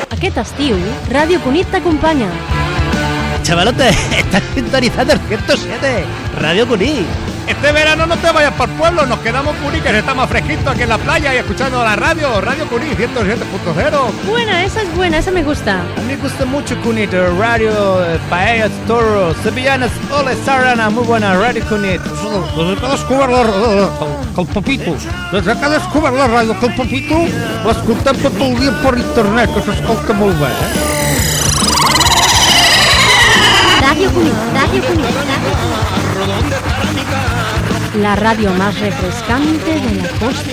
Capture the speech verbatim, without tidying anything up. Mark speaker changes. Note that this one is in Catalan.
Speaker 1: Aquest estiu, Ràdio Cunit t'acompanya.
Speaker 2: Chavalote, estás sintonizando el ciento siete, Radio Cunit.
Speaker 3: Este verano no te vayas para el pueblo, nos quedamos Cunit, que está más fresquito aquí en la playa y escuchando la radio, Radio Cunit ciento siete punto cero.
Speaker 1: Buena, esa es buena, esa me gusta.
Speaker 2: A mí me gusta mucho Cunit, radio, paellas, toros, sevillanas, hola, sarana, muy buena, Radio Cunit.
Speaker 3: Desde que descobert la, que el Pepito, desde que descobert la ràdio que el Pepito, l'escoltem tot el dia per internet, que s'escolta molt bé, eh?
Speaker 1: Radio Cunit, Radio Cunit, Radio Cunit. La radio más refrescante de la costa